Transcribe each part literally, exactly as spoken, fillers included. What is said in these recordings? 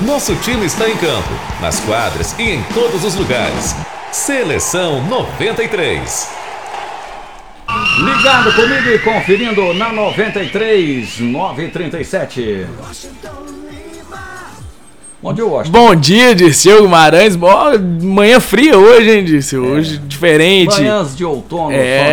Nosso time está em campo, nas quadras e em todos os lugares. Seleção noventa e três. Ligado comigo e conferindo na noventa e três, nove e trinta e sete. Bom dia, Washington. Bom dia, Dirceu Guimarães. Bom, manhã fria hoje, hein, Dirceu? Hoje é. diferente. Manhãs de outono.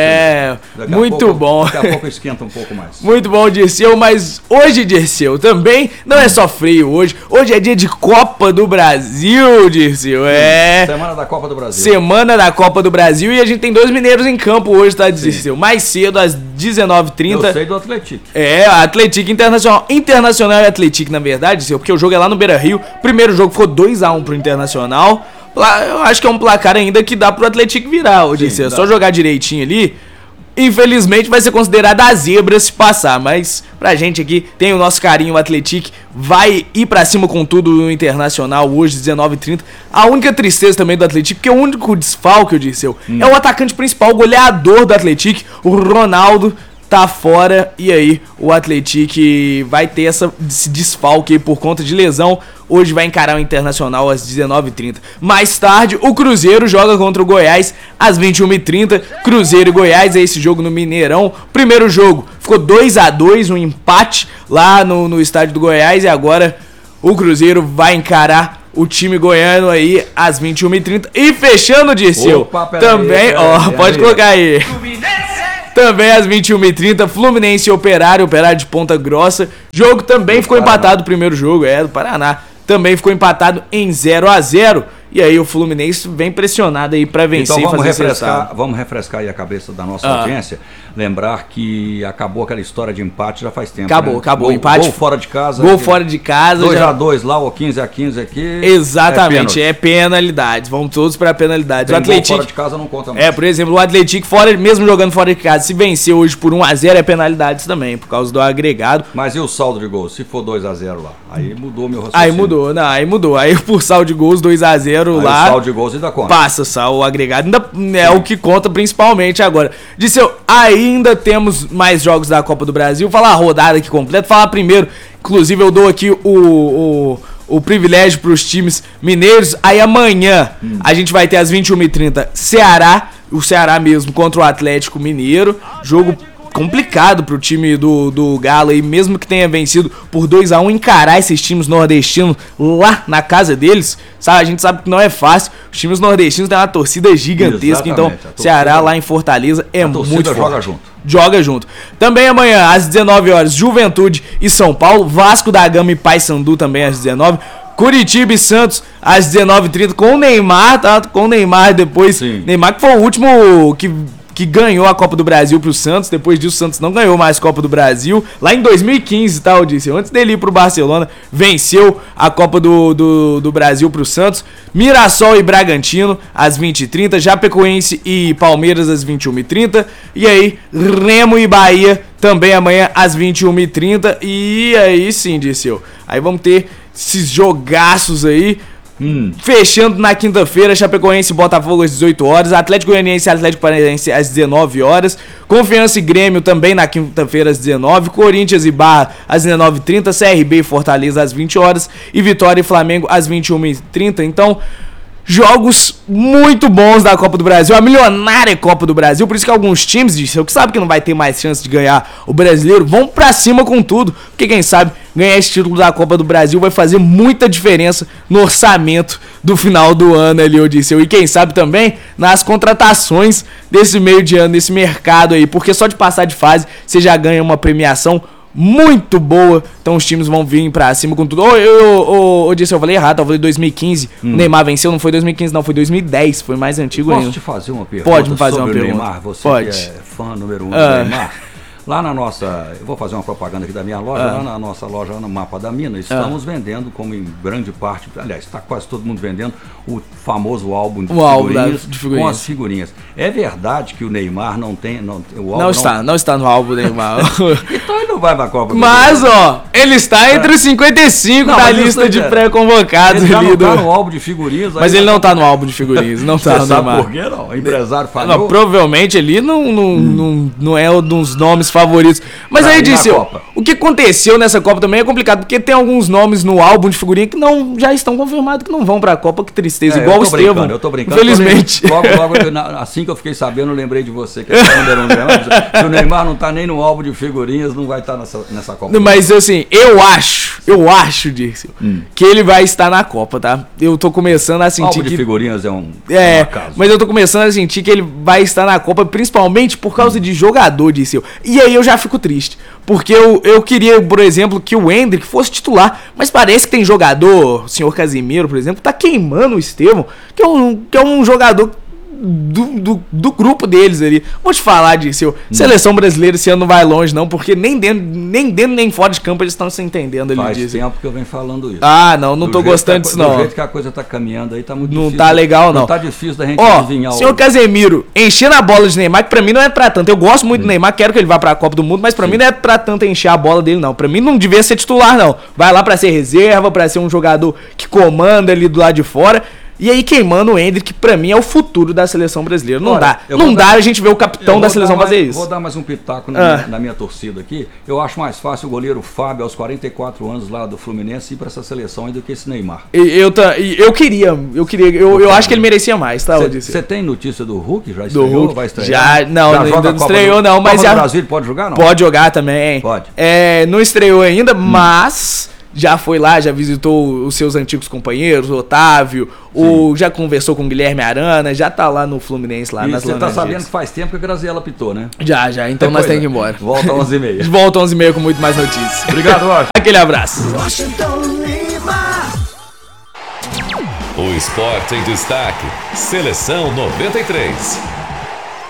É, muito pouco, bom. Daqui a pouco esquenta um pouco mais. Muito bom, Dirceu, mas hoje, Dirceu, também não é só frio hoje. Hoje é dia de Copa do Brasil, Dirceu. É. Semana da Copa do Brasil. Semana da Copa do Brasil e a gente tem dois mineiros em campo hoje, tá, Dirceu? Mais cedo, às dezenove e trinta. Eu sei do Atlético. É, Atlético Internacional. Internacional e Atlético, na verdade, Dirceu, porque o jogo é lá no Beira-Rio. Primeiro jogo ficou dois a um pro Internacional. Eu acho que é um placar ainda que dá pro Atlético virar, ô Dirceu. É só jogar direitinho ali. Infelizmente vai ser considerado a zebra se passar, mas pra gente aqui tem o nosso carinho, o Atlético vai ir pra cima com tudo no Internacional hoje, dezenove e trinta. A única tristeza também do Atlético, porque o único desfalque, eu disse, hum. é o atacante principal, o goleador do Atlético, o Ronaldo, tá fora, e aí o Atlético vai ter essa, esse desfalque aí por conta de lesão. Hoje vai encarar o Internacional às dezenove e trinta. Mais tarde, o Cruzeiro joga contra o Goiás às vinte e uma e trinta. Cruzeiro e Goiás, é esse jogo no Mineirão. Primeiro jogo ficou dois a dois, um empate lá no, no estádio do Goiás. E agora o Cruzeiro vai encarar o time goiano aí às vinte e uma e trinta. E fechando, Dirceu, Opa, também, ó, pode aí. Colocar aí. Também às vinte e uma e trinta, Fluminense e Operário, Operário de Ponta Grossa. Jogo também do ficou Paraná. empatado, o primeiro jogo, é do Paraná. Também ficou empatado em zero a zero. E aí o Fluminense vem pressionado aí pra vencer então, vamos e fazer refrescar, vamos refrescar aí a cabeça da nossa ah. audiência. Lembrar que acabou aquela história de empate já faz tempo. Acabou, né? acabou o empate. Gol fora de casa. Gol fora de casa. dois a dois lá, ou quinze a quinze aqui. Exatamente, é, é penalidades. Vamos todos pra penalidades. Tem o Atlético gol fora de casa não conta mais. É, por exemplo, o Atlético, fora, mesmo jogando fora de casa, se vencer hoje por um a zero, é penalidades também, por causa do agregado. Mas e o saldo de gols? Se for dois a zero lá, aí mudou meu raciocínio. Aí mudou, não, aí mudou. Aí por saldo de gols, dois a zero aí lá. O saldo de gols ainda conta. Passa, sal, o agregado ainda é Sim. o que conta principalmente agora. Disseu, ainda temos mais jogos da Copa do Brasil. Falar a rodada aqui completa. Falar primeiro, inclusive eu dou aqui o, o, o privilégio para os times mineiros. Aí amanhã hum. a gente vai ter às vinte e uma e trinta Ceará, o Ceará mesmo contra o Atlético Mineiro. Jogo complicado pro time do, do Galo aí, mesmo que tenha vencido por dois a um, encarar esses times nordestinos lá na casa deles, sabe? A gente sabe que não é fácil. Os times nordestinos têm uma torcida gigantesca. Exatamente. Então torcida, Ceará lá em Fortaleza é muito forte. Joga junto. Joga junto. Também amanhã às dezenove horas, Juventude e São Paulo, Vasco da Gama e Paysandu também às dezenove. Curitiba e Santos às dezenove e trinta com o Neymar, tá? Com o Neymar depois. Sim. Neymar que foi o último que que ganhou a Copa do Brasil pro Santos. Depois disso, o Santos não ganhou mais Copa do Brasil. Lá em dois mil e quinze, tá, Odisseu? Antes dele ir pro Barcelona, venceu a Copa do, do, do Brasil pro Santos. Mirassol e Bragantino, às vinte e trinta. Japecoense e Palmeiras, às vinte e uma e trinta. E aí, Remo e Bahia, também amanhã, às vinte e uma e trinta. E aí sim, Odisseu. Aí vamos ter esses jogaços aí. Hum. Fechando na quinta-feira, Chapecoense e Botafogo às dezoito horas, Atlético Goianiense e Atlético Paranaense às dezenove horas, Confiança e Grêmio também na quinta-feira às dezenove, Corinthians e Barra às dezenove e trinta, C R B e Fortaleza às vinte horas e Vitória e Flamengo às vinte e uma e trinta. Então, jogos muito bons da Copa do Brasil, a milionária Copa do Brasil, por isso que alguns times, Dirceu, que sabe que não vai ter mais chance de ganhar o brasileiro, vão pra cima com tudo, porque quem sabe ganhar esse título da Copa do Brasil vai fazer muita diferença no orçamento do final do ano ali, Odisseu, e quem sabe também nas contratações desse meio de ano, desse mercado aí, porque só de passar de fase você já ganha uma premiação muito boa, então os times vão vir pra cima com tudo. Ô, ô, ô, Dirceu, eu falei errado, eu falei dois mil e quinze, hum. o Neymar venceu, não foi dois mil e quinze não, foi dois mil e dez, foi mais antigo ainda. Posso te fazer uma pergunta? Pode me fazer sobre uma pergunta. O Neymar, você Pode. Que é fã número um ah. do Neymar. Lá na nossa, eu vou fazer uma propaganda aqui da minha loja, ah. lá na nossa loja, no Mapa da Mina, estamos ah. vendendo, como em grande parte, aliás, está quase todo mundo vendendo, o famoso álbum de, o álbum figurinhas, de figurinhas com as figurinhas. É verdade que o Neymar não tem... Não, o álbum não, não está, não está no álbum Neymar. Então ele não vai pra Copa. Mas, ó, ele está entre os cinquenta e cinco não, da lista de pré-convocados. Ele ali não do... tá no álbum de figurinhas. Mas ele não tá no álbum de figurinhas, não tá no Neymar. Neymar. Por quê não? O empresário falou. Não, provavelmente ele não, não, hum. não, não é um dos nomes favoritos. Mas Pra aí, ir na Dirceu, Copa. o que aconteceu nessa Copa também é complicado, porque tem alguns nomes no álbum de figurinha que não, já estão confirmados que não vão pra Copa, que tristeza. É, Igual eu o tô Estevão. brincando, eu tô brincando. Infelizmente. Logo, logo, eu, na- assim que eu fiquei sabendo, eu lembrei de você. Que é o número um, né? Se o Neymar não tá nem no álbum de figurinhas, não vai estar nessa, nessa Copa. Mas assim, eu acho, eu acho, Dirceu, Hum. que ele vai estar na Copa, tá? Eu tô começando a sentir álbum de que... figurinhas é um, É, um acaso. mas eu tô começando a sentir que ele vai estar na Copa, principalmente por causa de jogador, Dirceu. E aí eu já fico triste. Porque eu, eu queria, por exemplo, que o Endrick fosse titular. Mas parece que tem jogador, o senhor Casimiro, por exemplo, tá queimando o Estevão, que é um, que é um jogador do, do, do grupo deles ali. Vou te falar, Dirceu, seleção brasileira esse ano não vai longe, não, porque nem dentro, nem dentro nem fora de campo eles estão se entendendo ali, Faz Dirceu. tempo que eu venho falando isso. Ah, não, não Do tô jeito gostando que a disso, co- não. Do jeito que a coisa tá caminhando aí, tá muito Não difícil. tá legal, não. Não tá difícil da gente Ó, adivinhar senhor o... Casemiro, enchendo a bola de Neymar, que pra mim não é pra tanto. Eu gosto muito do Neymar, quero que ele vá pra Copa do Mundo, mas pra mim não é pra tanto encher a bola dele, não. Pra mim não devia ser titular, não. Vai lá pra ser reserva, pra ser um jogador que comanda ali do lado de fora. E aí queimando o Endrick, que pra mim é o futuro da seleção brasileira. Não Olha, dá. eu Não vou dá dar- a gente ver o Eu capitão vou da dar seleção mais- fazer isso. Vou dar mais um pitaco na, Ah. minha, na minha torcida aqui. Eu acho mais fácil o goleiro Fábio, aos quarenta e quatro anos lá do Fluminense, ir pra essa seleção aí do que esse Neymar. E Eu, ta- e eu queria, eu queria, eu, eu acho que ele merecia mais, tá, Odisseu? Você tem notícia do Hulk? Já Do estreou? Hulk? Vai estrear? Já, não, ainda joga não a Copa estreou do- não, mas Copa já... do Brasil ele pode jogar, não? Pode jogar também. Pode. É, não estreou ainda, mas já foi lá, já visitou os seus antigos companheiros, o Otávio, o, já conversou com o Guilherme Arana, já tá lá no Fluminense, lá E nas você tá Laranjeiras. sabendo que faz tempo que a Graziela apitou, né? Já, já, então nós Depois, temos que ir né? embora. Volta às onze e meia. Volta às onze e meia com muito mais notícias. Obrigado, Washington. Aquele abraço. Washington Lima. O esporte em destaque. Seleção noventa e três.